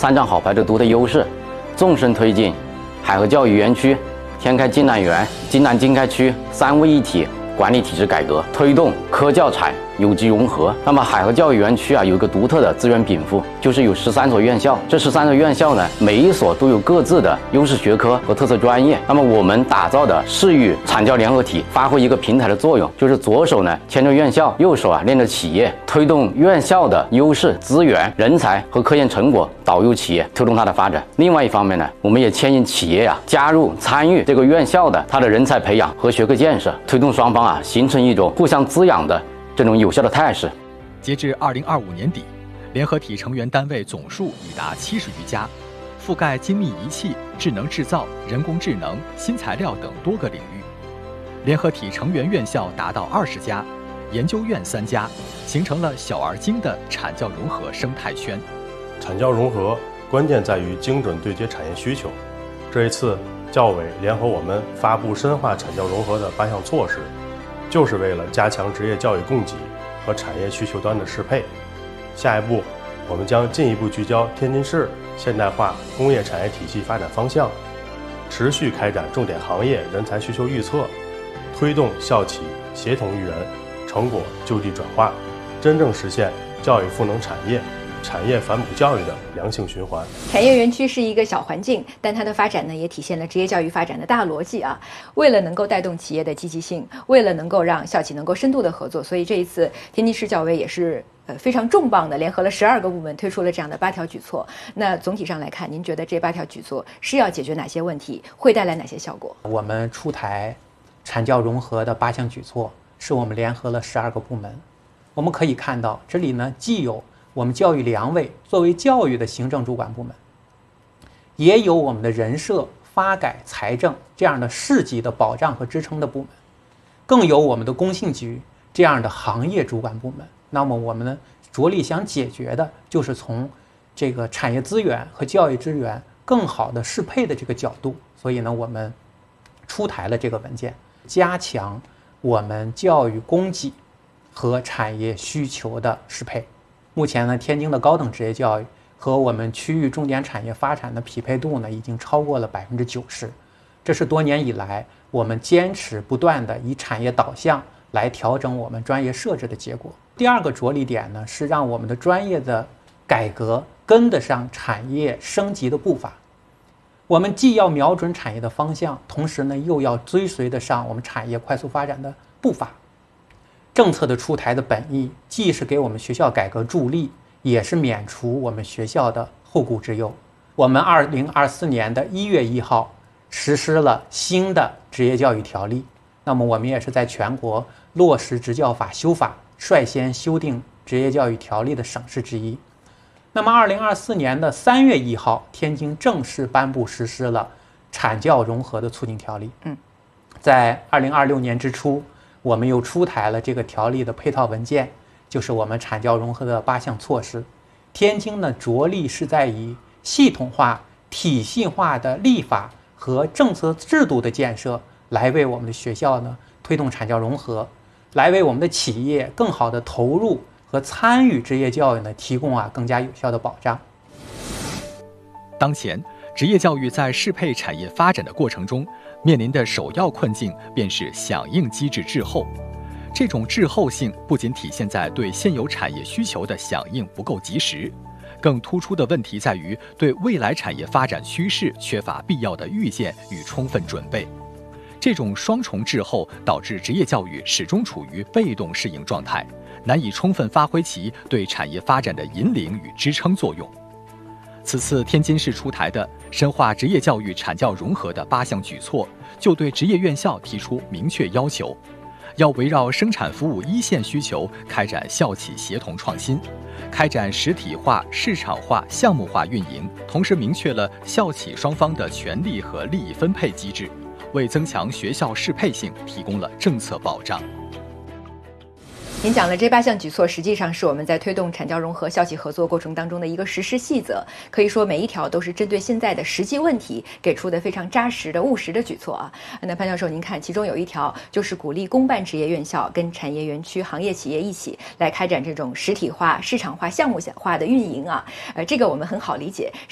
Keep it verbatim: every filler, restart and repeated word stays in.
三张好牌的独特优势，纵深推进海河教育园区、天开济南园、济南经开区三位一体管理体制改革，推动科教产有机融合。那么海河教育园区啊，有一个独特的资源禀赋，就是有十三所院校。这十三所院校呢，每一所都有各自的优势学科和特色专业。那么我们打造的市域产教联合体，发挥一个平台的作用，就是左手呢牵着院校，右手啊链着企业，推动院校的优势资源、人才和科研成果导入企业，推动它的发展。另外一方面呢，我们也牵引企业啊加入参与这个院校的它的人才培养和学科建设，推动双方啊形成一种互相滋养的这种有效的态势。 截至二零二五年底，联合体成员单位总数已达七十余家，覆盖精密仪器、智能制造、人工智能、新材料等多个领域。联合体成员院校达到二十家，研究院三家，形成了小而精的产教融合生态圈。 产教融合关键在于精准对接产业需求。这一次，教委联合我们发布深化产教融合的八项措施，就是为了加强职业教育供给和产业需求端的适配。下一步，我们将进一步聚焦天津市现代化工业产业体系发展方向，持续开展重点行业人才需求预测，推动校企协同育人，成果就地转化，真正实现教育赋能产业、产业反哺教育的良性循环。 产业园区是一个小环境，但它的发展呢，也体现了职业教育发展的大逻辑啊。为了能够带动企业的积极性，为了能够让校企能够深度的合作，所以这一次天津市教委也是呃非常重磅的联合了十二个部门，推出了这样的八条举措。那总体上来看，您觉得这八条举措是要解决哪些问题，会带来哪些效果？ 我们出台产教融合的八项举措，是我们联合了十二个部门。我们可以看到，这里呢既有我们教育粮委作为教育的行政主管部门，也有我们的人社、发改、财政这样的市级的保障和支撑的部门，更有我们的工信局这样的行业主管部门。那么我们呢着力想解决的就是从这个产业资源和教育资源更好的适配的这个角度，所以呢我们出台了这个文件，加强我们教育供给和产业需求的适配。目前呢，天津的高等职业教育和我们区域重点产业发展的匹配度呢，已经超过了百分之九十。这是多年以来我们坚持不断的以产业导向来调整我们专业设置的结果。第二个着力点呢，是让我们的专业的改革跟得上产业升级的步伐。我们既要瞄准产业的方向，同时呢，又要追随得上我们产业快速发展的步伐。政策的出台的本意，既是给我们学校改革助力，也是免除我们学校的后顾之忧。我们二零二四年的一月一号实施了新的职业教育条例，那么我们也是在全国落实职教法修法，率先修订职业教育条例的省市之一。那么二零二四年的三月一号，天津正式颁布实施了产教融合的促进条例。嗯，在二零二六年之初，我们又出台了这个条例的配套文件，就是我们产教融合的八项措施。天津呢，着力是在以系统化、体系化的立法和政策制度的建设，来为我们的学校呢推动产教融合，来为我们的企业更好的投入和参与职业教育呢提供啊更加有效的保障。 当前，职业教育在适配产业发展的过程中，面临的首要困境便是响应机制滞后。这种滞后性不仅体现在对现有产业需求的响应不够及时，更突出的问题在于对未来产业发展趋势缺乏必要的预见与充分准备。这种双重滞后导致职业教育始终处于被动适应状态，难以充分发挥其对产业发展的引领与支撑作用。此次天津市出台的深化职业教育产教融合的八项举措，就对职业院校提出明确要求，要围绕生产服务一线需求开展校企协同创新，开展实体化、市场化、项目化运营，同时明确了校企双方的权利和利益分配机制，为增强学校适配性提供了政策保障。 您讲了这八项举措，实际上是我们在推动产教融合校企合作过程当中的一个实施细则，可以说每一条都是针对现在的实际问题给出的非常扎实的务实的举措啊。那潘教授，您看其中有一条就是鼓励公办职业院校跟产业园区、行业企业一起来开展这种实体化、市场化、项目化的运营啊，呃，这个我们很好理解。